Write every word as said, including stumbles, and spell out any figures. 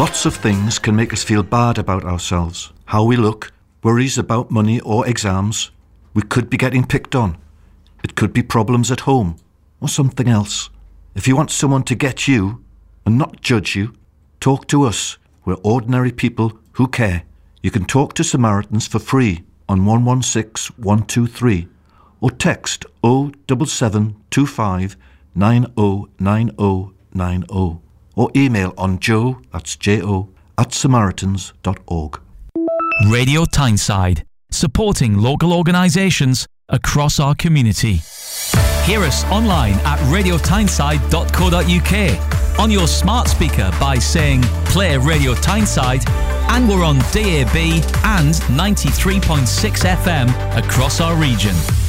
Lots of things can make us feel bad about ourselves. How we look, worries about money or exams. We could be getting picked on. It could be problems at home or something else. If you want someone to get you and not judge you, talk to us. We're ordinary people who care. You can talk to Samaritans for free on one one six one two three or text oh seven seven two five nine oh nine oh nine oh or email on joe, that's J O, at samaritans dot org. Radio Tyneside, supporting local organisations across our community. Hear us online at radio tyneside dot co dot uk, on your smart speaker by saying play Radio Tyneside, and we're on D A B and ninety-three point six F M across our region.